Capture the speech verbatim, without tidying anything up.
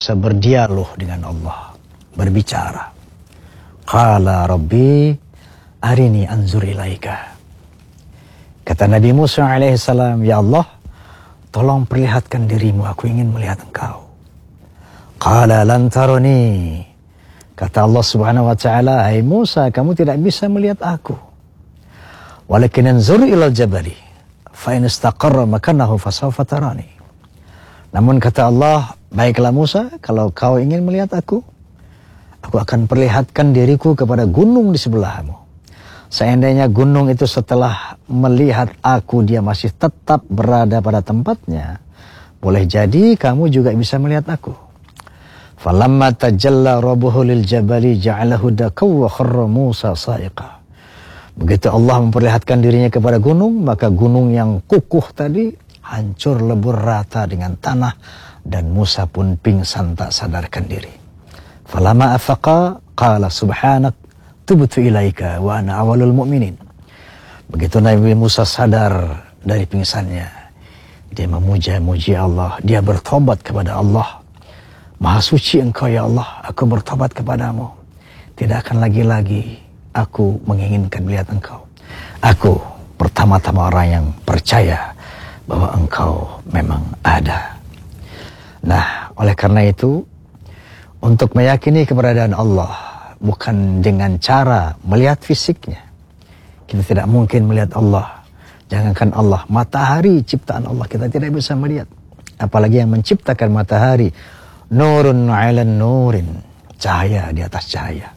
Musa berdialog dengan Allah, berbicara. Qala Rabbi arini anzur ilaika. Kata Nabi Musa alaihissalam, ya Allah, tolong perlihatkan dirimu, aku ingin melihat engkau. Qala lan tarani. Kata Allah subhanahu wa ta'ala, hai Musa, kamu tidak bisa melihat aku. Walakin anzur ilal jabali, fa in istaqarra makanahu fasawfa tarani. Namun kata Allah, baiklah Musa, kalau kau ingin melihat aku, aku akan perlihatkan diriku kepada gunung di sebelahmu. Seandainya gunung itu setelah melihat aku, dia masih tetap berada pada tempatnya, boleh jadi kamu juga bisa melihat aku. Falamma tajalla rabbuhu lil jabali ja'alahu dakau wa kharra Musa sa'iqa. Begitu Allah memperlihatkan dirinya kepada gunung, maka gunung yang kukuh tadi hancur lebur rata dengan tanah, dan Musa pun pingsan tak sadarkan diri. Falamma afaqa qala subhanak tubtu ilaika wa ana awalul mu'minin. Begitu Nabi Musa sadar dari pingsannya, dia memuja-muji Allah, dia bertobat kepada Allah. Maha suci engkau ya Allah, aku bertobat kepadamu. Tidak akan lagi-lagi aku menginginkan melihat engkau. Aku pertama-tama orang yang percaya bahwa engkau memang ada. Nah, oleh karena itu, untuk meyakini keberadaan Allah bukan dengan cara melihat fisiknya. Kita tidak mungkin melihat Allah. Jangankan Allah, matahari ciptaan Allah kita tidak bisa melihat. Apalagi yang menciptakan matahari. Nurun 'ala nurin, cahaya di atas cahaya.